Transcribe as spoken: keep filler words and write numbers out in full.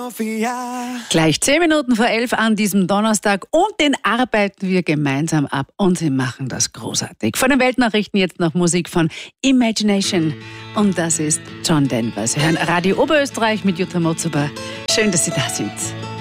Sophia. Gleich zehn Minuten vor elf an diesem Donnerstag und den arbeiten wir gemeinsam ab und sie machen das großartig. Von den Weltnachrichten jetzt noch Musik von Imagination und das ist John Denver. Sie hören Radio Oberösterreich mit Jutta Motzuber. Schön, dass Sie da sind.